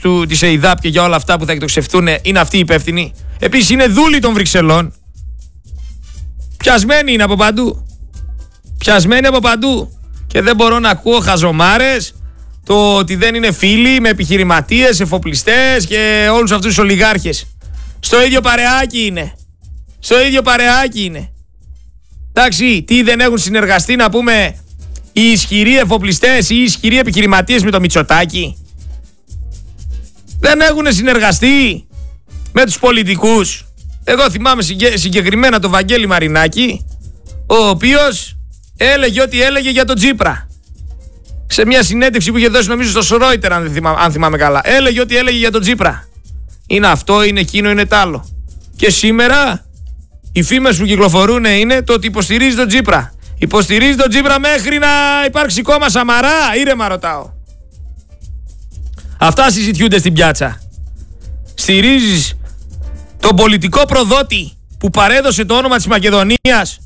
της ΕΙΔΑΠ και για όλα αυτά που θα εκτοξευτούν είναι αυτοί οι υπεύθυνοι. Επίσης είναι δούλοι των Βρυξελών. Πιασμένοι είναι από παντού. Πιασμένοι από παντού. Και δεν μπορώ να ακούω χαζομάρες, το ότι δεν είναι φίλοι με επιχειρηματίες, εφοπλιστές και όλους αυτούς τους ολιγάρχες. Στο ίδιο παρεάκι είναι. Στο ίδιο παρεάκι είναι. Εντάξει, τι δεν έχουν συνεργαστεί να πούμε οι ισχυροί εφοπλιστές ή οι ισχυροί επιχειρηματίες με το Μητσοτάκη? Δεν έχουν συνεργαστεί με τους πολιτικούς. Εγώ θυμάμαι συγκεκριμένα τον Βαγγέλη Μαρινάκη, ο οποίος έλεγε ό,τι έλεγε για τον Τσίπρα. Σε μια συνέντευξη που είχε δώσει νομίζω στο Σρόιτερ, αν θυμάμαι καλά. Έλεγε ό,τι έλεγε για τον Τσίπρα. Είναι αυτό, είναι εκείνο, είναι τ' άλλο. Και σήμερα οι φήμες που κυκλοφορούν είναι το ότι υποστηρίζει τον Τσίπρα. Υποστηρίζει τον Τσίπρα μέχρι να υπάρξει κόμμα Σαμαρά? Ήρεμα ρωτάω. Αυτά συζητιούνται στην πιάτσα. Στηρίζεις τον πολιτικό προδότη που παρέδωσε το όνομα της Μακεδονίας,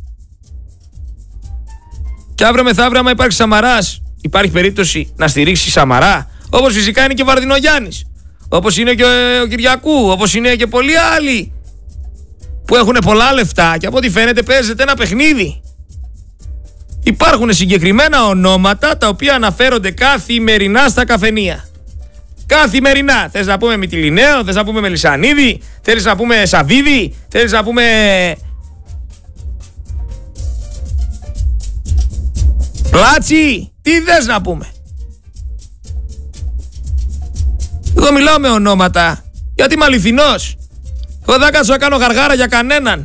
και αύριο μεθαύριο άμα υπάρξει Σαμαράς, υπάρχει περίπτωση να στηρίξει Σαμαρά? Όπως φυσικά είναι και ο Βαρδινογιάννης, όπως είναι και ο Κυριακού, όπως είναι και πολλοί άλλοι που έχουν πολλά λεφτά και από ό,τι φαίνεται παίζεται ένα παιχνίδι. Υπάρχουν συγκεκριμένα ονόματα τα οποία αναφέρονται καθημερινά στα καφενεία. Καθημερινά. Θες να πούμε Μυτιληναίο, θες να πούμε Μελισσανίδη, θέλεις να πούμε Σαββίδη, θέλεις να πούμε Πλάτσι, τι θες να πούμε? Εγώ μιλάω με ονόματα γιατί είμαι αληθινός. Εγώ δεν κάτσω να κάνω γαργάρα για κανέναν.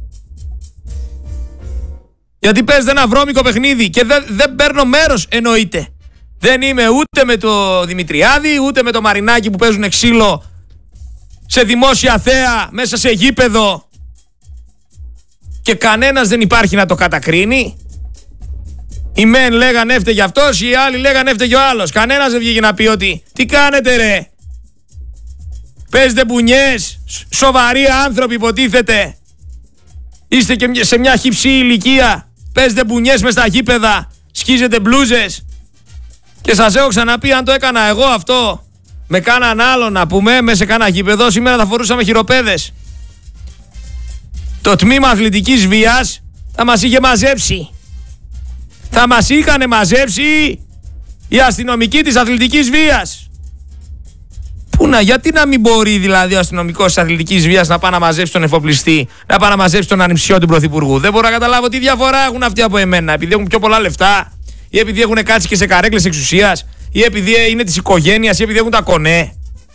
Γιατί παίζετε ένα βρώμικο παιχνίδι και δεν παίρνω μέρος, εννοείται. Δεν είμαι ούτε με το Δημητριάδη, ούτε με το Μαρινάκι που παίζουν ξύλο σε δημόσια θέα, μέσα σε γήπεδο, και κανένας δεν υπάρχει να το κατακρίνει. Οι μεν λέγαν έφταιγε αυτός, οι άλλοι λέγαν έφταιγε ο άλλος. Κανένας δεν βγήκε να πει ότι τι κάνετε ρε? Παίζετε μπουνιές, σοβαροί άνθρωποι υποτίθεται. Είστε και σε μια χυψή ηλικία. Παίζετε μπουνιές μες στα γήπεδα, σκίζετε μπλούζες. Και σας έχω ξαναπεί, αν το έκανα εγώ αυτό με κάναν άλλο να πούμε, μέσα σε κάνα γήπεδο, σήμερα θα φορούσαμε χειροπέδες. Το τμήμα αθλητικής βίας θα μας είχε μαζέψει. Θα μας είχαν μαζέψει οι αστυνομικοί της αθλητικής βίας. Γιατί να μην μπορεί δηλαδή ο αστυνομικός της αθλητικής βίας να πάει να μαζέψει τον εφοπλιστή, να πάει να μαζέψει τον ανιψιό του πρωθυπουργού? Δεν μπορώ να καταλάβω τι διαφορά έχουν αυτοί από εμένα. Επειδή έχουν πιο πολλά λεφτά, ή επειδή έχουν κάτσει και σε καρέκλες εξουσίας, ή επειδή είναι της οικογένειας, ή επειδή έχουν τα κονέ?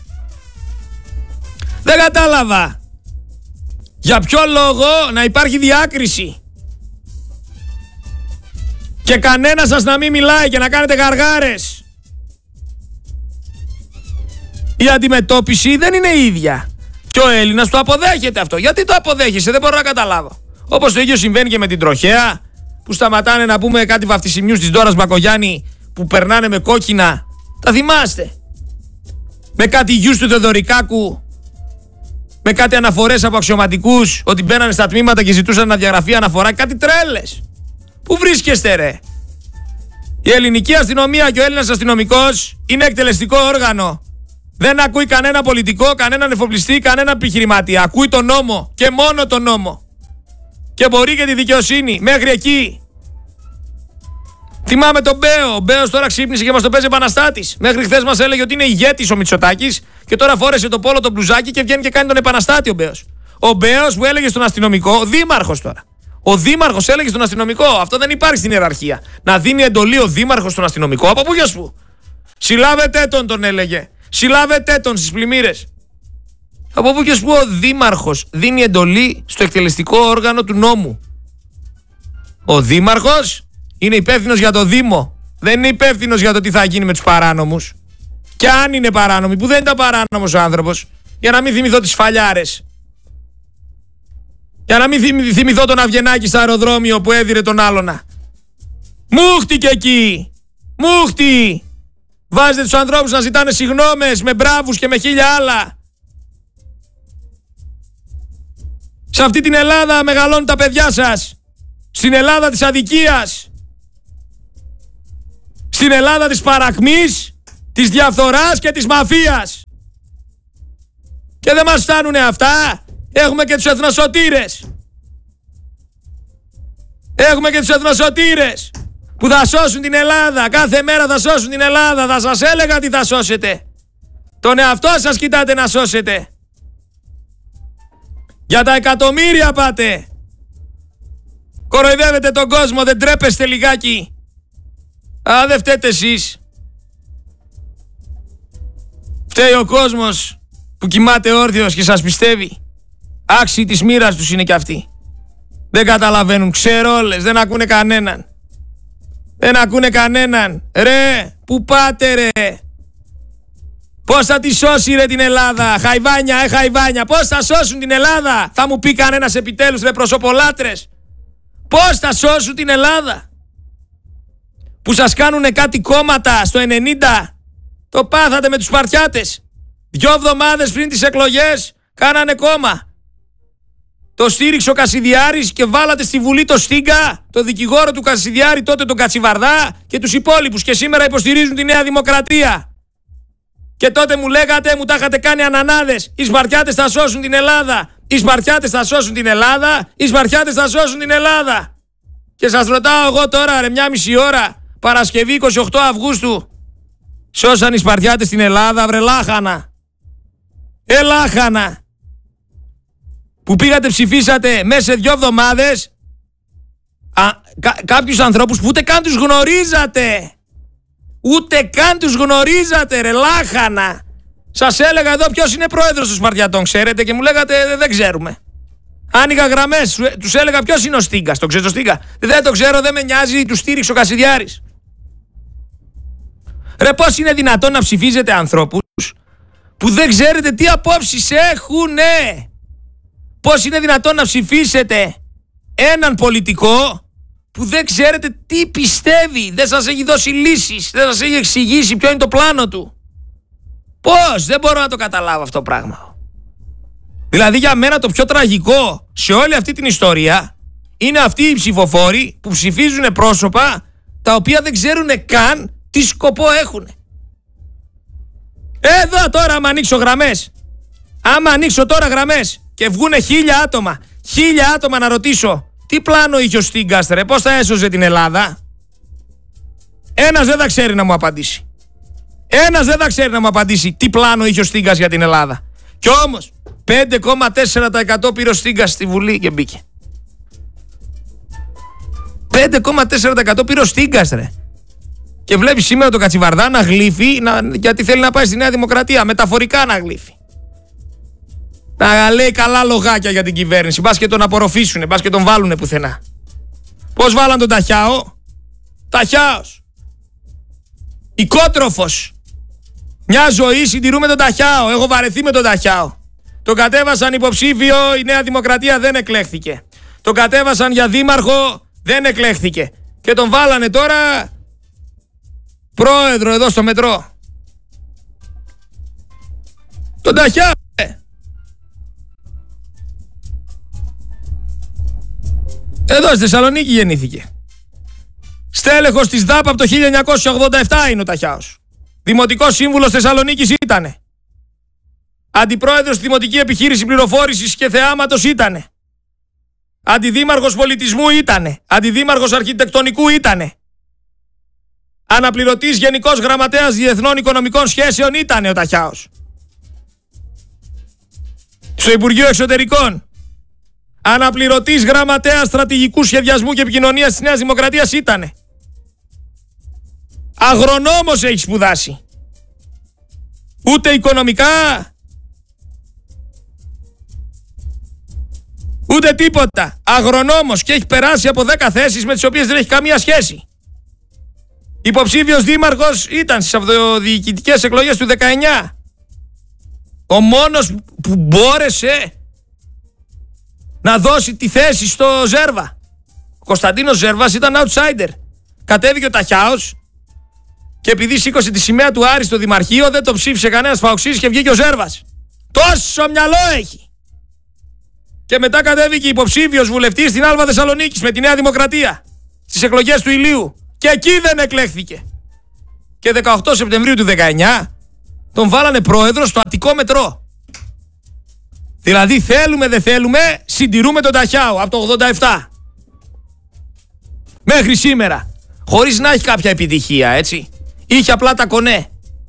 Δεν κατάλαβα. Για ποιο λόγο να υπάρχει διάκριση και κανένας σας να μην μιλάει και να κάνετε γαργάρες? Η αντιμετώπιση δεν είναι ίδια. Και ο Έλληνας το αποδέχεται αυτό. Γιατί το αποδέχεσαι? Δεν μπορώ να καταλάβω. Όπως το ίδιο συμβαίνει και με την τροχέα, που σταματάνε να πούμε κάτι βαφτισιμιούς της Ντόρας Μπακογιάννη που περνάνε με κόκκινα. Τα θυμάστε? Με κάτι γιους του Θεοδωρικάκου, με κάτι αναφορές από αξιωματικούς ότι μπαίνανε στα τμήματα και ζητούσαν να διαγραφεί αναφορά. Κάτι τρέλες. Πού βρίσκεστε ρε? Η ελληνική αστυνομία και ο Έλληνας αστυνομικός είναι εκτελεστικό όργανο. Δεν ακούει κανένα πολιτικό, κανέναν εφοπλιστή, κανέναν επιχειρηματία. Ακούει τον νόμο και μόνο τον νόμο. Και μπορεί και τη δικαιοσύνη μέχρι εκεί. Θυμάμαι τον Μπέο. Ο Μπέος τώρα ξύπνησε και μας το παίζει επαναστάτης. Μέχρι χθες μας έλεγε ότι είναι ηγέτης ο Μητσοτάκης και τώρα φόρεσε το πόλο το μπλουζάκι και βγαίνει και κάνει τον επαναστάτη ο Μπέος. Ο Μπέος που έλεγε στον αστυνομικό, ο δήμαρχος τώρα. Ο δήμαρχος έλεγε στον αστυνομικό. Αυτό δεν υπάρχει στην ιεραρχία. Να δίνει εντολή ο δήμαρχος στον αστυνομικό. Από πού γιος που? Συλλάβετε τον έλεγε. Συλλάβετε τον στις πλημμύρες. Από πού και που ο δήμαρχος δίνει εντολή στο εκτελεστικό όργανο του νόμου? Ο δήμαρχος είναι υπεύθυνος για το Δήμο. Δεν είναι υπεύθυνος για το τι θα γίνει με τους παράνομους. Και αν είναι παράνομοι, που δεν ήταν παράνομος ο άνθρωπος, για να μην θυμηθώ τις φαλιάρες. Για να μην θυμηθώ τον Αυγενάκη στο αεροδρόμιο που έδιρε τον άλλονα. Μούχτη και εκεί. Μούχτη. Βάζετε τους ανθρώπους να ζητάνε συγγνώμες με μπράβους και με χίλια άλλα. Σε αυτή την Ελλάδα μεγαλώνουν τα παιδιά σας. Στην Ελλάδα της αδικίας. Στην Ελλάδα της παρακμής, της διαφθοράς και της μαφίας. Και δεν μας φτάνουνε αυτά. Έχουμε και τους εθνοσωτήρες. Έχουμε και τους εθνοσωτήρες που θα σώσουν την Ελλάδα. Κάθε μέρα θα σώσουν την Ελλάδα. Θα σας έλεγα τι θα σώσετε. Τον εαυτό σας κοιτάτε να σώσετε. Για τα εκατομμύρια πάτε. Κοροϊδεύετε τον κόσμο. Δεν τρέπεστε λιγάκι? Δεν φταίτε εσείς. Φταίει ο κόσμος που κοιμάται όρθιος και σας πιστεύει. Άξιοι της μοίρας τους είναι κι αυτοί. Δεν καταλαβαίνουν, ξερόλες, δεν ακούνε κανέναν. Δεν ακούνε κανέναν. Ρε, πού πάτε ρε? Πώς θα τη σώσει ρε την Ελλάδα? Χαϊβάνια, χαϊβάνια. Πώς θα σώσουν την Ελλάδα? Θα μου πει κανένας επιτέλους ρε προσωπολάτρες? Πώς θα σώσουν την Ελλάδα? Που σας κάνουνε κάτι κόμματα στο 90. Το πάθατε με τους Σπαρτιάτες. 2 εβδομάδες πριν τις εκλογές κάνανε κόμμα. Το στήριξε ο Κασιδιάρης και βάλατε στη Βουλή το Στίγκα, το δικηγόρο του Κασιδιάρη, τότε τον Κατσιβαρδά και τους υπόλοιπους, και σήμερα υποστηρίζουν τη Νέα Δημοκρατία. Και τότε μου λέγατε, μου τα είχατε κάνει ανανάδες, οι Σπαρτιάτες θα σώσουν την Ελλάδα. Οι Σπαρτιάτες θα σώσουν την Ελλάδα. Οι Σπαρτιάτες θα σώσουν την Ελλάδα. Και σας ρωτάω εγώ τώρα ρε, 1,5 ώρα, Παρασκευή 28 Αυγούστου, σώσαν οι Σπαρτιάτες την Ελλάδα? Βρε λάχανα. Λάχανα. Που πήγατε ψηφίσατε μέσα σε 2 εβδομάδες κάποιους ανθρώπους που ούτε καν τους γνωρίζατε. Ούτε καν τους γνωρίζατε ρε λάχανα. Σας έλεγα εδώ ποιος είναι πρόεδρος των Σπαρτιατών, ξέρετε, και μου λέγατε δεν ξέρουμε. Άνοιγα γραμμές, τους έλεγα ποιος είναι ο Στίγκας. Το ξέρεις ο Στίγκα? Δεν το ξέρω, δεν με νοιάζει, τους στήριξε ο Κασιδιάρης. Ρε, πώς είναι δυνατόν να ψηφίζετε ανθρώπους που δεν ξέρετε τι απόψεις έχουνε? Πώς είναι δυνατόν να ψηφίσετε έναν πολιτικό που δεν ξέρετε τι πιστεύει? Δεν σας έχει δώσει λύσεις, δεν σας έχει εξηγήσει ποιο είναι το πλάνο του. Πώς? Δεν μπορώ να το καταλάβω αυτό το πράγμα. Δηλαδή για μένα το πιο τραγικό σε όλη αυτή την ιστορία είναι αυτοί οι ψηφοφόροι που ψηφίζουν πρόσωπα τα οποία δεν ξέρουν καν τι σκοπό έχουν. Εδώ τώρα άμα ανοίξω γραμμές, άμα ανοίξω τώρα γραμμές και βγούνε 1000 άτομα, 1000 άτομα να ρωτήσω τι πλάνο είχε ο Στίγκας ρε, πώς θα έσωζε την Ελλάδα, ένας δεν θα ξέρει να μου απαντήσει. Ένας δεν θα ξέρει να μου απαντήσει τι πλάνο είχε ο Στίγκας για την Ελλάδα. Κι όμως 5,4% πήρε ο Στίγκας στη Βουλή και μπήκε. 5,4% πήρε ο Στίγκας ρε. Και βλέπει σήμερα τον Κατσιβαρδά να γλύφει γιατί θέλει να πάει στη Νέα Δημοκρατία. Μεταφορικά να γλύφει. Να λέει καλά λογάκια για την κυβέρνηση. Μπας και τον απορροφήσουνε, μπας και τον βάλουνε πουθενά. Πώς βάλαν τον Ταχιάο? Ταχιάος. Οικότροφος. Μια ζωή συντηρούμε τον Ταχιάο. Έχω βαρεθεί με τον Ταχιάο. Τον κατέβασαν υποψήφιο, η Νέα Δημοκρατία δεν εκλέχθηκε. Τον κατέβασαν για δήμαρχο, δεν εκλέχθηκε. Και τον βάλανε τώρα πρόεδρο εδώ στο μετρό. Τον Ταχιάο. Εδώ στη Θεσσαλονίκη γεννήθηκε. Στέλεχος της ΔΑΠ από το 1987 είναι ο Ταχιάος. Δημοτικός σύμβουλος Θεσσαλονίκης ήτανε. Αντιπρόεδρος στη Δημοτική Επιχείρηση Πληροφόρησης και Θεάματος ήτανε. Αντιδήμαρχος Πολιτισμού ήτανε. Αντιδήμαρχος Αρχιτεκτονικού ήτανε. Αναπληρωτής Γενικός Γραμματέας Διεθνών Οικονομικών Σχέσεων ήτανε ο Ταχιάος. Στο Υπουργείο Εξωτερικών. Αναπληρωτής Γραμματέας Στρατηγικού Σχεδιασμού και Επικοινωνίας της Νέας Δημοκρατίας ήτανε. Αγρονόμος έχει σπουδάσει. Ούτε οικονομικά, ούτε τίποτα. Αγρονόμος και έχει περάσει από 10 θέσεις με τις οποίες δεν έχει καμία σχέση. Υποψήφιος δήμαρχος ήταν στις αυτοδιοικητικές εκλογές του 19. Ο μόνος που μπόρεσε να δώσει τη θέση στο Ζέρβα. Ο Κωνσταντίνος Ζέρβας ήταν outsider. Κατέβηκε ο Ταχιάος και επειδή σήκωσε τη σημαία του Άρη στο Δημαρχείο δεν το ψήφισε κανένας Παοξής και βγήκε ο Ζέρβας. Τόσο μυαλό έχει. Και μετά κατέβηκε υποψήφιος βουλευτής στην Άλβα Θεσσαλονίκης με τη Νέα Δημοκρατία στις εκλογές του Ηλίου και εκεί δεν εκλέχθηκε. Και 18 Σεπτεμβρίου του 19 τον βάλανε πρόεδρο στο Αττικό Μετρό. Δηλαδή θέλουμε δεν θέλουμε, συντηρούμε τον Ταχιάο από το 87 μέχρι σήμερα, χωρίς να έχει κάποια επιτυχία, έτσι. Είχε απλά τα κονέ.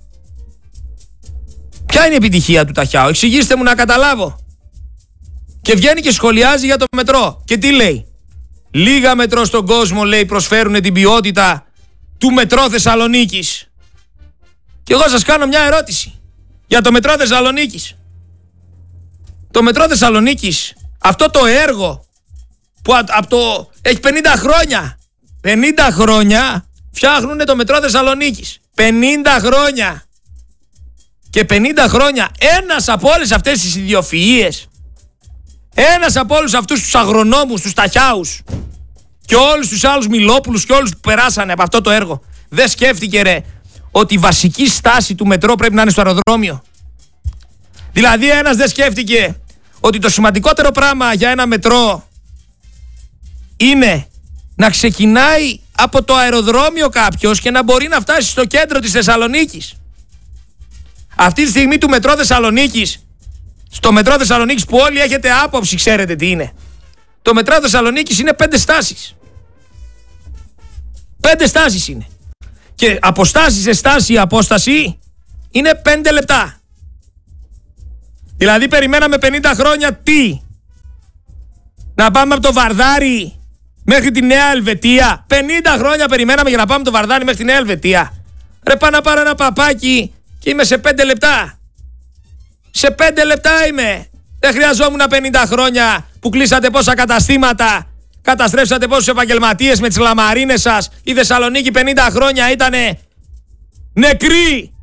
Ποια είναι η επιτυχία του Ταχιάο, εξηγήστε μου να καταλάβω. Και βγαίνει και σχολιάζει για το μετρό. Και τι λέει? Λίγα μετρό στον κόσμο, λέει, προσφέρουν την ποιότητα του μετρό Θεσσαλονίκης. Και εγώ σας κάνω μια ερώτηση για το μετρό Θεσσαλονίκης. Το μετρό Θεσσαλονίκης, αυτό το έργο που έχει 50 χρόνια. 50 χρόνια φτιάχνουν το μετρό Θεσσαλονίκης. 50 χρόνια. Και 50 χρόνια ένας από όλες αυτές τις ιδιοφυΐες, ένας από όλους αυτούς τους αγρονόμους, τους Ταχιάους και όλους τους άλλους Μιλόπουλους και όλους που περάσανε από αυτό το έργο, δεν σκέφτηκε, ρε, ότι η βασική στάση του μετρό πρέπει να είναι στο αεροδρόμιο? Δηλαδή ένας δεν σκέφτηκε ότι το σημαντικότερο πράγμα για ένα μετρό είναι να ξεκινάει από το αεροδρόμιο κάποιος και να μπορεί να φτάσει στο κέντρο της Θεσσαλονίκης? Αυτή τη στιγμή του μετρό Θεσσαλονίκης, στο μετρό Θεσσαλονίκης που όλοι έχετε άποψη, ξέρετε τι είναι. Το μετρό Θεσσαλονίκης είναι 5 στάσεις. 5 στάσεις είναι. Και από στάση σε στάση η απόσταση είναι 5 λεπτά. Δηλαδή περιμέναμε 50 χρόνια τι? Να πάμε από το Βαρδάρι μέχρι τη Νέα Ελβετία? 50 χρόνια περιμέναμε για να πάμε από το Βαρδάρι μέχρι τη Νέα Ελβετία? Ρε, πάω να πάρω ένα παπάκι και είμαι σε 5 λεπτά. Σε 5 λεπτά είμαι. Δεν χρειαζόμουν 50 χρόνια που κλείσατε πόσα καταστήματα, καταστρέψατε πόσους επαγγελματίες με τις λαμαρίνες σας. Η Θεσσαλονίκη 50 χρόνια ήτανε νεκρή.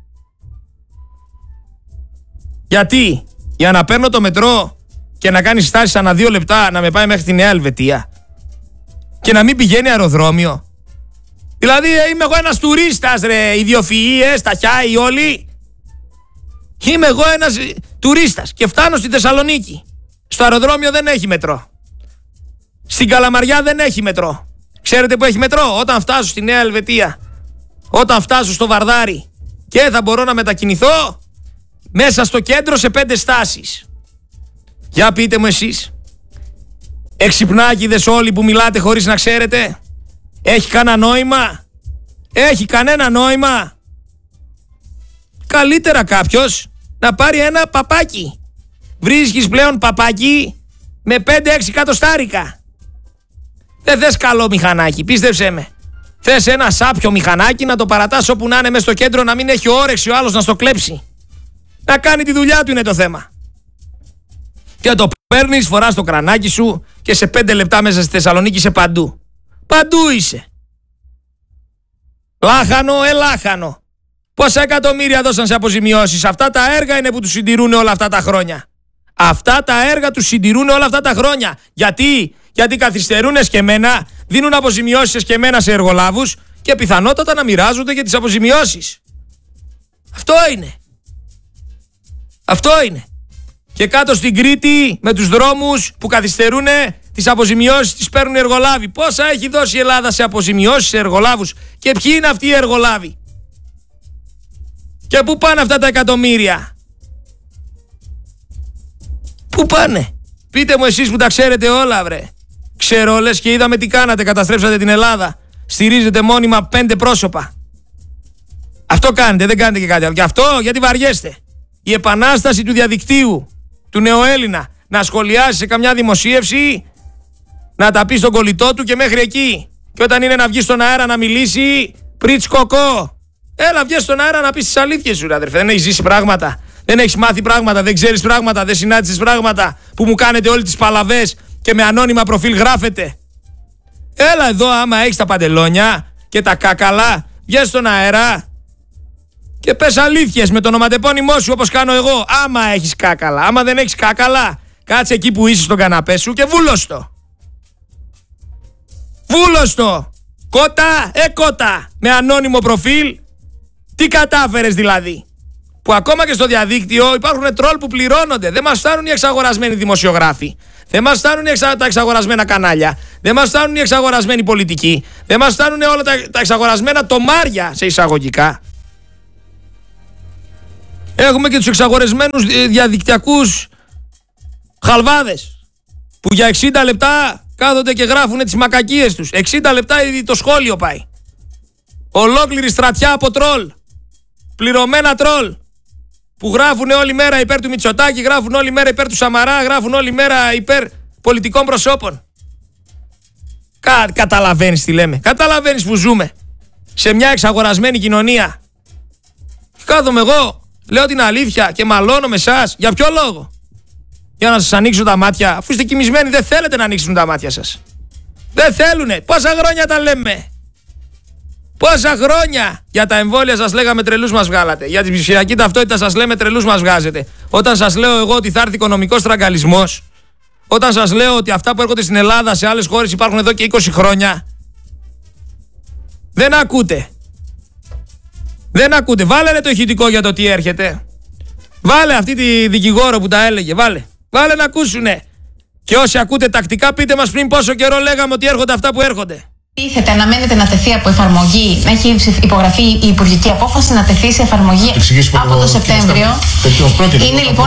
Γιατί? Για να παίρνω το μετρό και να κάνει στάσεις ανά 2 λεπτά να με πάει μέχρι τη Νέα Ελβετία και να μην πηγαίνει αεροδρόμιο? Δηλαδή είμαι εγώ ένας τουρίστας, ρε, ιδιοφυΐες, Ταχιάοι όλοι. Είμαι εγώ ένας τουρίστας και φτάνω στη Θεσσαλονίκη. Στο αεροδρόμιο δεν έχει μετρό. Στην Καλαμαριά δεν έχει μετρό. Ξέρετε που έχει μετρό? Όταν φτάσω στη Νέα Ελβετία, όταν φτάσω στο Βαρδάρι, και θα μπορώ να μετακινηθώ μέσα στο κέντρο σε 5 στάσεις. Για πείτε μου εσείς, εξυπνάκηδες όλοι που μιλάτε χωρίς να ξέρετε, έχει κανένα νόημα? Έχει κανένα νόημα? Καλύτερα κάποιος να πάρει ένα παπάκι. Βρίσκεις πλέον παπάκι με 5-6 εκατοστάρικα. Δεν θες καλό μηχανάκι, πίστεψέ με. Θες ένα σάπιο μηχανάκι να το παρατάς όπου να είναι μες στο κέντρο, να μην έχει όρεξη ο άλλος να στο κλέψει. Να κάνει τη δουλειά του είναι το θέμα. Και το παίρνεις, φοράς το κρανάκι σου και σε 5 λεπτά μέσα στη Θεσσαλονίκη είσαι παντού. Παντού είσαι. Λάχανο, λάχανο. Πόσα εκατομμύρια δώσαν σε αποζημιώσεις? Αυτά τα έργα είναι που τους συντηρούν όλα αυτά τα χρόνια. Αυτά τα έργα τους συντηρούν όλα αυτά τα χρόνια. Γιατί καθυστερούν εσκεμμένα, δίνουν αποζημιώσεις εσκεμμένα σε εργολάβους και πιθανότατα να μοιράζονται και τις αποζημιώσεις. Αυτό είναι. Αυτό είναι. Και κάτω στην Κρήτη με τους δρόμους που καθυστερούν, τις αποζημιώσεις τις παίρνουν οι εργολάβοι. Πόσα έχει δώσει η Ελλάδα σε αποζημιώσεις σε εργολάβους και ποιοι είναι αυτοί οι εργολάβοι? Και πού πάνε αυτά τα εκατομμύρια? Πού πάνε? Πείτε μου εσείς που τα ξέρετε όλα, βρε. Ξέρω όλες και είδαμε τι κάνατε, καταστρέψατε την Ελλάδα. Στηρίζετε μόνιμα 5 πρόσωπα. Αυτό κάνετε, δεν κάνετε και κάτι άλλο. Και αυτό γιατί βαριέστε. Η επανάσταση του διαδικτύου, του νεοέλληνα, να σχολιάσει σε καμιά δημοσίευση, να τα πει στον κολλητό του και μέχρι εκεί. Και όταν είναι να βγει στον αέρα να μιλήσει, πριτς κοκό. Έλα, βγες στον αέρα να πεις τις αλήθειες σου, αδερφέ. Δεν έχεις ζήσει πράγματα, δεν έχεις μάθει πράγματα, δεν ξέρεις πράγματα, δεν συνάντησες πράγματα που μου κάνετε όλοι τις παλαβές και με ανώνυμα προφίλ γράφετε. Έλα εδώ, άμα έχεις τα παντελόνια και τα κάκαλα, βγες στον αέρα και πες αλήθειες με το ονοματεπώνυμό σου όπως κάνω εγώ. Άμα έχεις κάκαλα, άμα δεν έχεις κάκαλα, κάτσε εκεί που είσαι στον καναπέ σου και βούλωστο. Βούλωστο. Κότα, κότα. Με ανώνυμο προφίλ. Τι κατάφερες δηλαδή? Που ακόμα και στο διαδίκτυο υπάρχουν τρόλ που πληρώνονται. Δεν μας φτάνουν οι εξαγορασμένοι δημοσιογράφοι. Δεν μας φτάνουν τα εξαγορασμένα κανάλια. Δεν μας φτάνουν οι εξαγορασμένοι πολιτικοί. Δεν μας φτάνουν όλα τα εξαγορασμένα τομάρια σε εισαγωγικά. Έχουμε και τους εξαγορασμένους διαδικτυακούς Χαλβάδες που για 60 λεπτά κάθονται και γράφουν τις μακακίες τους. 60 λεπτά ήδη το σχόλιο πάει. Ολόκληρη στρατιά από τρόλ. Πληρωμένα τρόλ. Που γράφουν όλη μέρα υπέρ του Μητσοτάκη, γράφουν όλη μέρα υπέρ του Σαμαρά, γράφουν όλη μέρα υπέρ πολιτικών προσώπων. Καταλαβαίνεις τι λέμε. Καταλαβαίνεις που ζούμε. Σε μια εξαγορασμένη κοινωνία. Κάθομαι εγώ, λέω την αλήθεια και μαλώνω με εσάς. Για ποιο λόγο? Για να σας ανοίξω τα μάτια. Αφού είστε κοιμισμένοι, δεν θέλετε να ανοίξουν τα μάτια σας. Δεν θέλουνε. Πόσα χρόνια τα λέμε. Πόσα χρόνια. Για τα εμβόλια σας λέγαμε τρελούς μας βγάλατε. Για την ψηφιακή ταυτότητα σας λέμε τρελούς μας βγάζετε. Όταν σας λέω εγώ ότι θα έρθει οικονομικός τραγκαλισμός, όταν σας λέω ότι αυτά που έρχονται στην Ελλάδα σε άλλες χώρες υπάρχουν εδώ και 20 χρόνια, δεν ακούτε. Δεν ακούτε. Βάλε το ηχητικό για το τι έρχεται. Βάλε αυτή τη δικηγόρο που τα έλεγε. Βάλε να ακούσουνε. Και όσοι ακούτε τακτικά, πείτε μας πριν πόσο καιρό λέγαμε ότι έρχονται αυτά που έρχονται. Αναμένεται να τεθεί από εφαρμογή, να έχει υπογραφεί η υπουργική απόφαση να τεθεί σε εφαρμογή από το Σεπτέμβριο. Είναι λοιπόν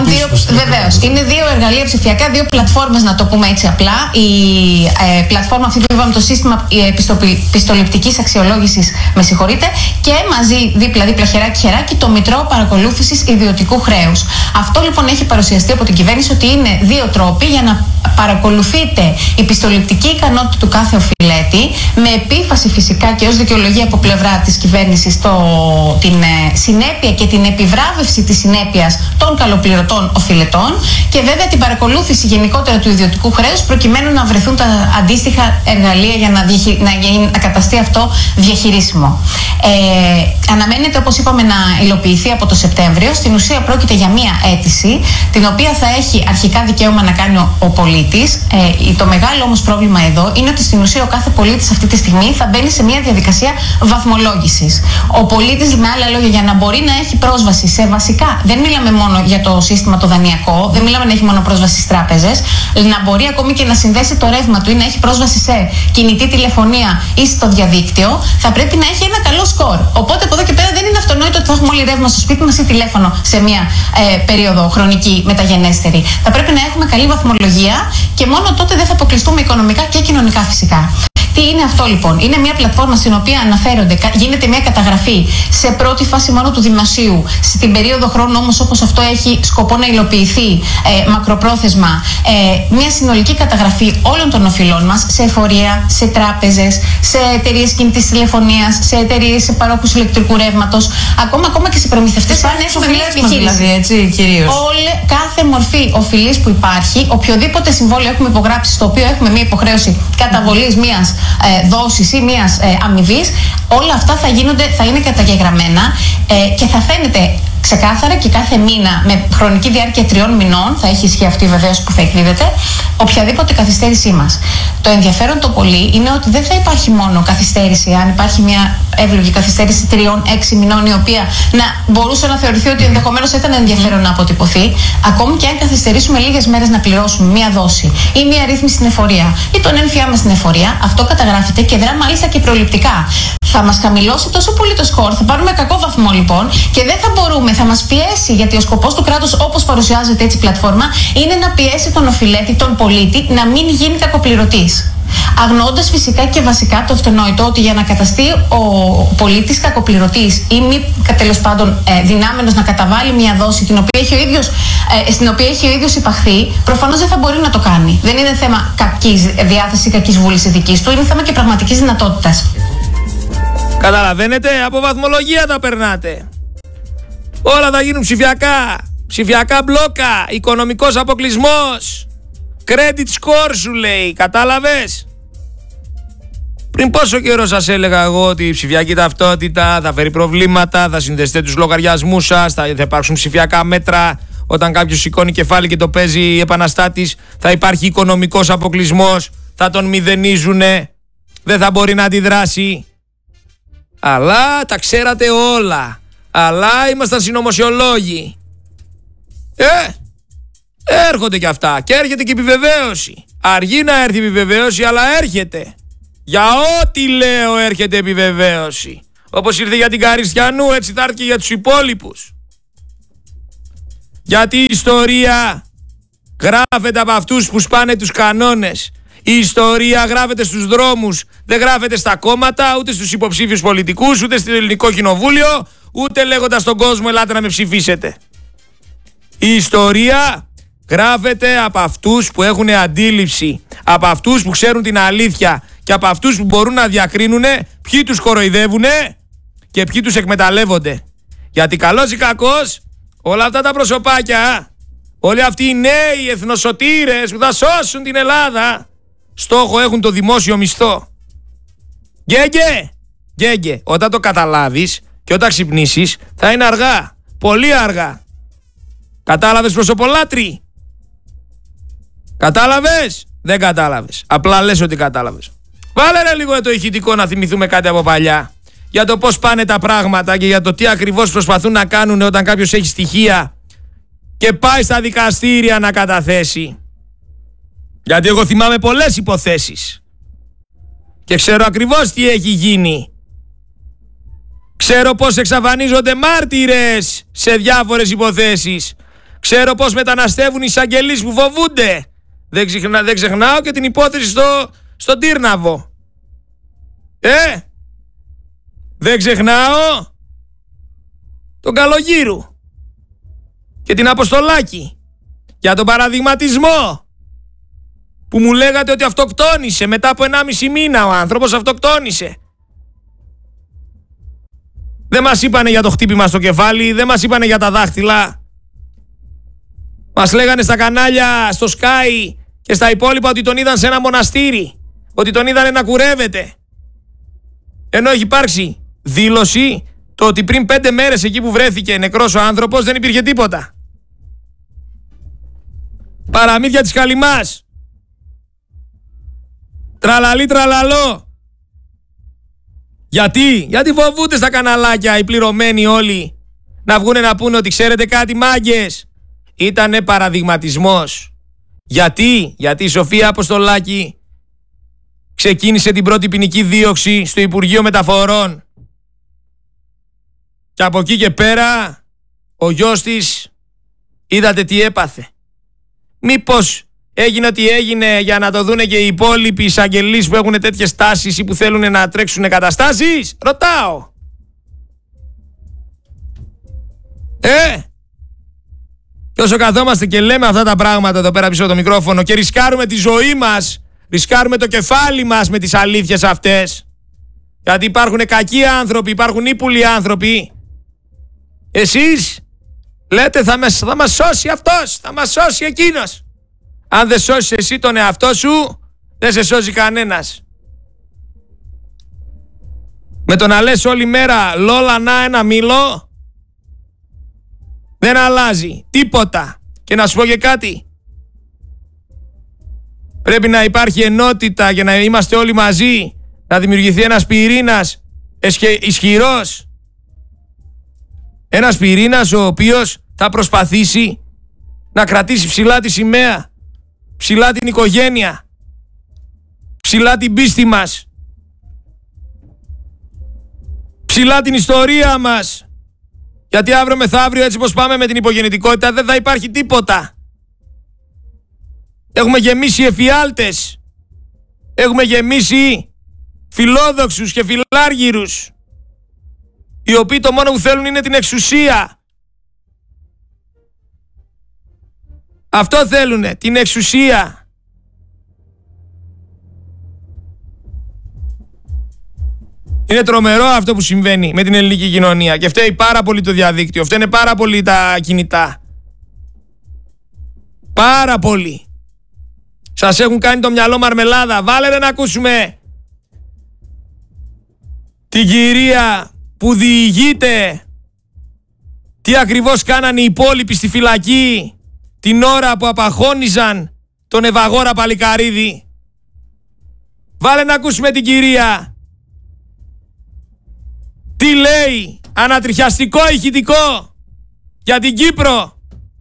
δύο εργαλεία ψηφιακά, δύο πλατφόρμες, να το πούμε έτσι απλά. Η πλατφόρμα αυτή που είπαμε, το σύστημα πιστοληπτικής αξιολόγησης, με συγχωρείτε, και μαζί δίπλα χεράκι το Μητρό Παρακολούθησης Ιδιωτικού Χρέους. Αυτό λοιπόν έχει παρουσιαστεί από την κυβέρνηση ότι είναι δύο τρόποι για να παρακολουθείτε η πιστοληπτική ικανότητα του κάθε οφειλέτη, με επίφαση φυσικά και ως δικαιολογία από πλευρά της κυβέρνησης την συνέπεια και την επιβράβευση της συνέπειας των καλοπληρωτών οφειλετών, και βέβαια την παρακολούθηση γενικότερα του ιδιωτικού χρέους, προκειμένου να βρεθούν τα αντίστοιχα εργαλεία για να καταστεί αυτό διαχειρίσιμο. Αναμένεται, όπως είπαμε, να υλοποιηθεί από το Σεπτέμβριο. Στην ουσία πρόκειται για μία αίτηση, την οποία θα έχει αρχικά δικαίωμα να κάνει ο πολίτης. Το μεγάλο όμως πρόβλημα εδώ είναι ότι στην ουσία ο κάθε πολίτης αυτή τη στιγμή θα μπαίνει σε μια διαδικασία βαθμολόγησης. Ο πολίτης, με άλλα λόγια, για να μπορεί να έχει πρόσβαση σε βασικά, δεν μιλάμε μόνο για το σύστημα το δανειακό, δεν μιλάμε να έχει μόνο πρόσβαση στις τράπεζες, να μπορεί ακόμη και να συνδέσει το ρεύμα του ή να έχει πρόσβαση σε κινητή τηλεφωνία ή στο διαδίκτυο, θα πρέπει να έχει ένα καλό σκορ. Οπότε από εδώ και πέρα δεν είναι αυτονόητο ότι θα έχουμε όλοι ρεύμα στο σπίτι μας ή τηλέφωνο σε μια περίοδο χρονική μεταγενέστερη. Θα πρέπει να έχουμε καλή βαθμολογία και μόνο τότε δεν θα αποκλειστούμε οικονομικά και κοινωνικά φυσικά. Τι είναι αυτό λοιπόν? Είναι μια πλατφόρμα στην οποία γίνεται μια καταγραφή σε πρώτη φάση μόνο του δημοσίου, στην περίοδο χρόνου όμως, όπως αυτό έχει σκοπό να υλοποιηθεί μακροπρόθεσμα, μια συνολική καταγραφή όλων των οφειλών μας σε εφορία, σε τράπεζες, σε εταιρείες κινητής τηλεφωνίας, σε εταιρείες, σε παρόχους ηλεκτρικού ρεύματος, ακόμα και σε προμηθευτές. Δηλαδή, έτσι, κυρίως. Κάθε μορφή οφειλής που υπάρχει, οποιοδήποτε συμβόλαιο έχουμε υπογράψει, στο οποίο έχουμε μια υποχρέωση καταβολής μιας δόσης ή μιας αμοιβής, όλα αυτά θα είναι καταγεγραμμένα και θα φαίνεται ξεκάθαρα και κάθε μήνα, με χρονική διάρκεια 3 μηνών, θα έχει ισχύ αυτή βεβαίως που θα εκδίδεται, οποιαδήποτε καθυστέρησή μας. Το ενδιαφέρον το πολύ είναι ότι δεν θα υπάρχει μόνο καθυστέρηση, αν υπάρχει μια εύλογη καθυστέρηση 3-6 μηνών, η οποία να μπορούσε να θεωρηθεί ότι ενδεχομένως ήταν ενδιαφέρον να αποτυπωθεί, ακόμη και αν καθυστερήσουμε λίγες μέρες να πληρώσουμε μια δόση ή μια ρύθμιση στην εφορία ή τον έμφυά μας στην εφορία, αυτό καταγράφεται και δρά μάλιστα και προληπτικά. Θα μας χαμηλώσει τόσο πολύ το σκορ, θα πάρουμε κακό βαθμό λοιπόν και δεν θα μπορούμε, θα μας πιέσει, γιατί ο σκοπός του κράτους, όπως παρουσιάζεται έτσι η πλατφόρμα, είναι να πιέσει τον οφειλέτη, τον πολίτη, να μην γίνει κακοπληρωτής. Αγνοώντας φυσικά και βασικά το αυτονόητο ότι για να καταστεί ο πολίτης κακοπληρωτής ή μη τέλος πάντων δυνάμενος να καταβάλει μια δόση στην οποία έχει ο ίδιος υπαχθεί, προφανώς δεν θα μπορεί να το κάνει. Δεν είναι θέμα κακής διάθεσης ή κακής βούλησης δικής του, είναι θέμα και πραγματικής δυνατότητας. Καταλαβαίνετε, από βαθμολογία τα περνάτε. Όλα θα γίνουν ψηφιακά. Ψηφιακά μπλόκα. Οικονομικός αποκλεισμός. Credit score σου λέει. Κατάλαβες? Πριν πόσο καιρό σας έλεγα εγώ ότι η ψηφιακή ταυτότητα θα φέρει προβλήματα, θα συνδεστείτε τους λογαριασμούς σας, θα υπάρξουν ψηφιακά μέτρα. Όταν κάποιος σηκώνει κεφάλι και το παίζει επαναστάτης, θα υπάρχει οικονομικός αποκλεισμός, θα τον μηδενίζουνε, δεν θα μπορεί να αντιδράσει. Αλλά τα ξέρατε όλα. Αλλά ήμασταν συνωμοσιολόγοι. Έρχονται και αυτά. Και έρχεται και η επιβεβαίωση. Αργεί να έρθει η επιβεβαίωση, αλλά έρχεται. Για ό,τι λέω έρχεται επιβεβαίωση. Όπως ήρθε για την Καριστιανού, έτσι θα έρθει και για τους υπόλοιπους. Γιατί η ιστορία γράφεται από αυτούς που σπάνε τους κανόνες. Η ιστορία γράφεται στους δρόμους, δεν γράφεται στα κόμματα, ούτε στους υποψήφιους πολιτικούς, ούτε στο ελληνικό κοινοβούλιο, ούτε λέγοντας στον κόσμο ελάτε να με ψηφίσετε. Η ιστορία γράφεται από αυτούς που έχουν αντίληψη, από αυτούς που ξέρουν την αλήθεια και από αυτούς που μπορούν να διακρίνουν ποιοι τους κοροϊδεύουν και ποιοι τους εκμεταλλεύονται. Γιατί καλός ή κακός, όλα αυτά τα προσωπάκια, όλοι αυτοί οι νέοι εθνοσωτήρες που θα σώσουν την Ελλάδα, στόχο έχουν το δημόσιο μισθό. Γκέγκε, όταν το καταλάβεις και όταν ξυπνήσεις θα είναι αργά, πολύ αργά. Κατάλαβες προσωπολάτρη? Κατάλαβες? Δεν κατάλαβες. Απλά λες ότι κατάλαβες. Βάλε ρε λίγο το ηχητικό να θυμηθούμε κάτι από παλιά. Για το πώς πάνε τα πράγματα και για το τι ακριβώς προσπαθούν να κάνουν όταν κάποιος έχει στοιχεία και πάει στα δικαστήρια να καταθέσει. Γιατί εγώ θυμάμαι πολλές υποθέσεις και ξέρω ακριβώς τι έχει γίνει. Ξέρω πώς εξαφανίζονται μάρτυρες σε διάφορες υποθέσεις. Ξέρω πώς μεταναστεύουν οι εισαγγελείς που φοβούνται. Δεν ξεχνάω και την υπόθεση στον Τύρναβο. Δεν ξεχνάω τον Καλογύρου και την Αποστολάκη για τον παραδειγματισμό που μου λέγατε ότι αυτοκτόνησε μετά από 1,5 μήνα. Ο άνθρωπος αυτοκτόνησε. Δεν μας είπανε για το χτύπημα στο κεφάλι, δεν μας είπανε για τα δάχτυλα. Μας λέγανε στα κανάλια, στο Sky και στα υπόλοιπα ότι τον είδαν σε ένα μοναστήρι, ότι τον είδανε να κουρεύεται. Ενώ έχει υπάρξει δήλωση το ότι πριν 5 μέρες εκεί που βρέθηκε νεκρός ο άνθρωπος δεν υπήρχε τίποτα. Παραμύθια της Καλυμάς. Τραλαλή τραλαλό. Γιατί φοβούνται στα καναλάκια οι πληρωμένοι όλοι να βγούνε να πούνε ότι ξέρετε κάτι μάγκες? Ήτανε παραδειγματισμός. Γιατί η Σοφία Αποστολάκη ξεκίνησε την πρώτη ποινική δίωξη στο Υπουργείο Μεταφορών. Και από εκεί και πέρα ο γιος της είδατε τι έπαθε. Μήπως έγινε ό,τι έγινε για να το δούνε και οι υπόλοιποι εισαγγελείς που έχουν τέτοιες τάσεις ή που θέλουν να τρέξουν καταστάσεις? Ρωτάω. Και όσο καθόμαστε και λέμε αυτά τα πράγματα εδώ πέρα πίσω από το μικρόφωνο και ρισκάρουμε τη ζωή μας, ρισκάρουμε το κεφάλι μας με τις αλήθειες αυτές, γιατί υπάρχουν κακοί άνθρωποι, υπάρχουν ύπουλοι άνθρωποι, εσείς λέτε θα μας σώσει αυτός, θα μας σώσει εκείνος. Αν δεν σώσεις εσύ τον εαυτό σου, δεν σε σώζει κανένας. Με το να λες όλη μέρα λόλα να ένα μήλο, δεν αλλάζει τίποτα. Και να σου πω και κάτι. Πρέπει να υπάρχει ενότητα για να είμαστε όλοι μαζί, να δημιουργηθεί ένας πυρήνας ισχυρός. Ένας πυρήνας ο οποίος θα προσπαθήσει να κρατήσει ψηλά τη σημαία, ψηλά την οικογένεια, ψηλά την πίστη μας, ψηλά την ιστορία μας. Γιατί αύριο μεθαύριο έτσι πως πάμε με την υπογεννητικότητα δεν θα υπάρχει τίποτα. Έχουμε γεμίσει εφιάλτες, έχουμε γεμίσει φιλόδοξους και φιλάργυρους, οι οποίοι το μόνο που θέλουν είναι την εξουσία. Αυτό θέλουνε, την εξουσία. Είναι τρομερό αυτό που συμβαίνει με την ελληνική κοινωνία και φταίει πάρα πολύ το διαδίκτυο, φταίνε πάρα πολύ τα κινητά. Πάρα πολύ. Σας έχουν κάνει το μυαλό μαρμελάδα. Βάλε να ακούσουμε την κυρία που διηγείται τι ακριβώς κάνανε οι υπόλοιποι στη φυλακή την ώρα που απαχώνιζαν τον Ευαγόρα Παλικαρίδη. Βάλε να ακούσουμε την κυρία. Τι λέει, ανατριχιαστικό ηχητικό για την Κύπρο.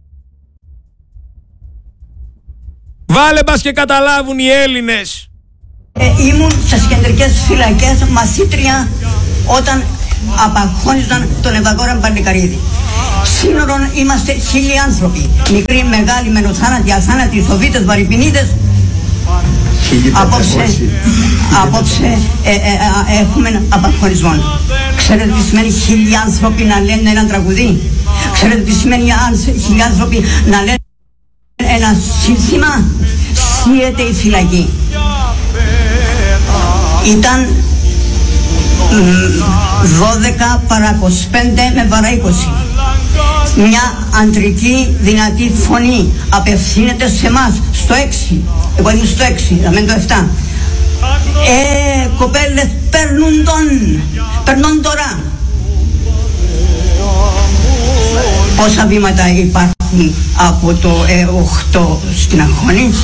Βάλε μπας και καταλάβουν οι Έλληνες. Ήμουν στις κεντρικές φυλακές μαθήτρια όταν απαγχώνιζαν τον Ευαγόρα Παλικαρίδη. Σύνορον είμαστε 1000 άνθρωποι. Μικροί, μεγάλοι, μενοθάνατοι, αθάνατοι, Σοβίτες, Βαρυπινίδες. Απόψε έχουμε απαγχωρισμό. Ξέρετε τι σημαίνει 1000 άνθρωποι να λένε ένα τραγουδί? Ξέρετε τι σημαίνει 1000 άνθρωποι να λένε ένα σύνθημα? Σύεται η φυλακή. Ήταν 12 παρά 25 με παρά 20. Μια αντρική δυνατή φωνή απευθύνεται σε εμάς στο 6. Εγώ ήμουν στο 6, να μην το 7. Κοπέλες, περνούν τώρα. Πόσα βήματα υπάρχουν από το 8 στην Αγχώνη?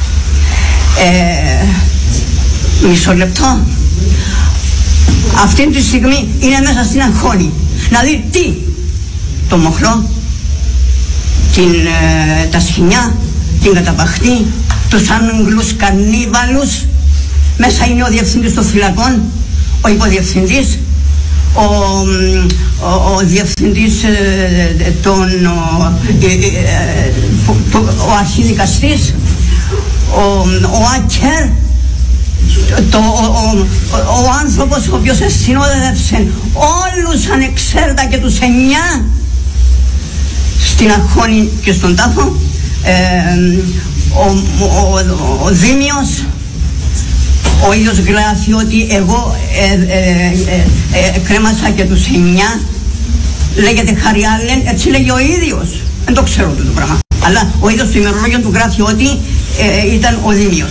Μισό λεπτό. Αυτή τη στιγμή είναι μέσα στην Αγχώνη. Να δει τι? Το Μοχλό, τα Σχοινιά, την Καταπαχτή, τους Άγγλους καρνίβαλους. Μέσα είναι ο διευθυντής των φυλακών, ο υποδιευθυντής, ο διευθυντής ο αρχιδικαστής, ο Άκερ, ο άνθρωπος ο οποίος συνόδευσε όλους ανεξαίρετα και τους 9 στην Αγχώνη και στον τάφο, ο Δήμιος, ο ίδιος γράφει ότι εγώ κρέμασα και τους 9, λέγεται Χαριάλεν, έτσι λέγει ο ίδιος, δεν το ξέρω το πράγμα, αλλά ο ίδιος στο ημερολόγιο του γράφει ότι ήταν ο Δήμιος.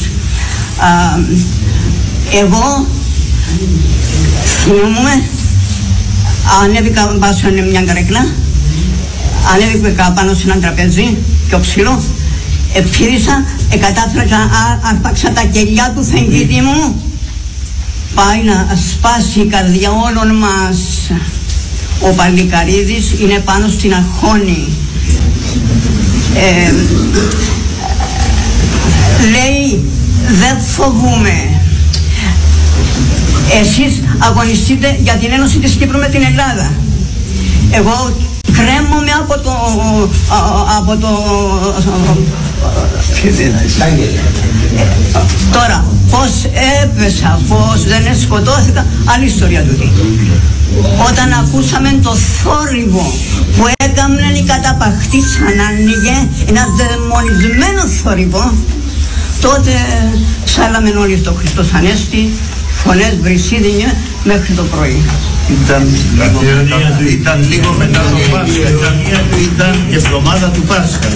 Εγώ θυμούμαι, ανέβηκα πάνω σε μια καρέκλα, ανέβηκα πάνω σε ένα τραπέζι πιο ψηλό, επίδησα, κατάφερα να αρπάξα τα κελιά του θεγγίτη μου. Πάει να σπάσει η καρδιά όλων μας. Ο Παλικαρίδης είναι πάνω στην Αγχώνη. Λέει, δεν φοβούμε. Εσείς αγωνιστείτε για την Ένωση της Κύπρου με την Ελλάδα. Εγώ κρέμομαι από το τώρα πώς έπεσα, πώς δεν σκοτώθηκα, άλλη ιστορία τούτη. Όταν ακούσαμε το θόρυβο που έκαναν οι Καταπαχτοί σαν άνοιγε ένα δαιμονισμένο θόρυβο, τότε σάλαμε όλοι στο Χριστός Ανέστη, φωνές βρυσίδινε μέχρι το πρωί. Ήταν λίγο μετά το Πάσχα, ήταν και εβδομάδα του Πάσχα.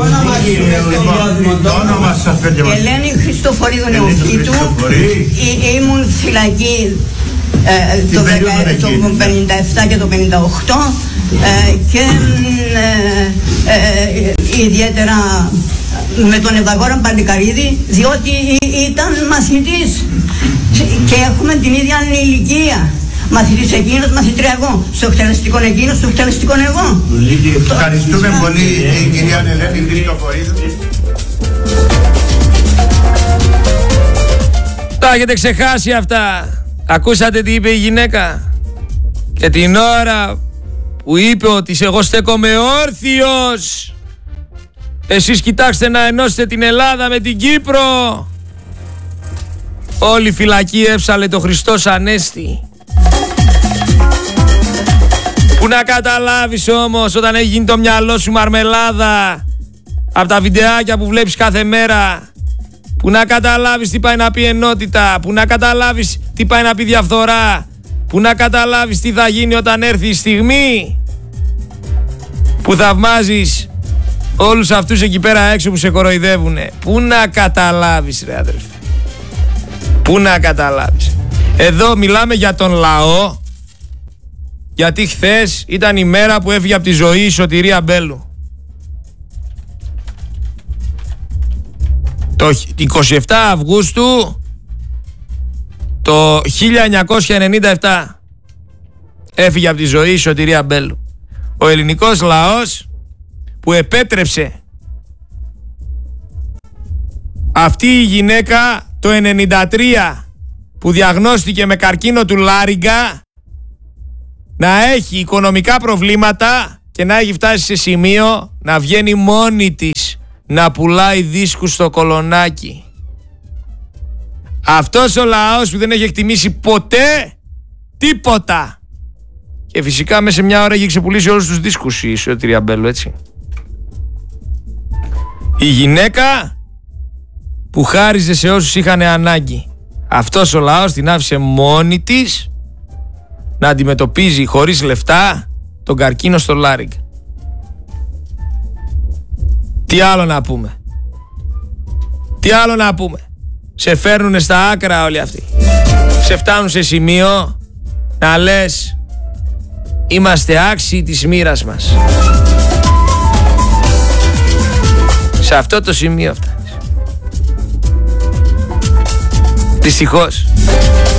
Το όνομα σας πέντε μας. Ελένη Χριστοφορίδου Νεοφύτου, ήμουν φυλακή το 57 και το 58 και ιδιαίτερα με τον Ευαγόρα Παλικαρίδη, διότι ήταν μαθητής και έχουμε την ίδια ηλικία. Μαθητής εκείνος, μαθητρία εγώ. Στο εκτελεστικό εκείνος, στο εκτελεστικό εγώ. Ευχαριστούμε πολύ κυρία Ελένη Χριστοφορίδου. Τα έχετε ξεχάσει αυτά. Ακούσατε τι είπε η γυναίκα? Και την ώρα που είπε ότι εγώ στέκομαι όρθιος, εσείς κοιτάξτε να ενώσετε την Ελλάδα με την Κύπρο. Όλη η φυλακή έψαλε το Χριστός Ανέστη. Που να καταλάβεις όμως όταν έχει γίνει το μυαλό σου μαρμελάδα από τα βιντεάκια που βλέπεις κάθε μέρα, που να καταλάβεις τι πάει να πει ενότητα, που να καταλάβεις τι πάει να πει διαφθορά, που να καταλάβεις τι θα γίνει όταν έρθει η στιγμή που θαυμάζεις όλους αυτούς εκεί πέρα έξω που σε κοροϊδεύουνε. Πού να καταλάβεις ρε αδερφέ, πού να καταλάβεις. Εδώ μιλάμε για τον λαό, γιατί χθες ήταν η μέρα που έφυγε από τη ζωή η Σωτηρία Μπέλου. Το 27 Αυγούστου το 1997 έφυγε από τη ζωή η Σωτηρία Μπέλου. Ο ελληνικός λαός που επέτρεψε αυτή η γυναίκα το 1993 που διαγνώστηκε με καρκίνο του λάριγκα να έχει οικονομικά προβλήματα και να έχει φτάσει σε σημείο να βγαίνει μόνη της να πουλάει δίσκους στο Κολονάκι. Αυτός ο λαός που δεν έχει εκτιμήσει ποτέ τίποτα. Και φυσικά μέσα σε μια ώρα έχει ξεπουλήσει όλους τους δίσκους η Σωτηρία Μπέλου, έτσι. Η γυναίκα που χάριζε σε όσους είχαν ανάγκη. Αυτός ο λαός την άφησε μόνη της να αντιμετωπίζει χωρίς λεφτά τον καρκίνο στο Λάριγκ. Τι άλλο να πούμε? Τι άλλο να πούμε? Σε φέρνουνε στα άκρα όλοι αυτοί. Σε φτάνουν σε σημείο να λες είμαστε άξιοι της μοίρας μας. Σε αυτό το σημείο φτάνεις. Δυστυχώς.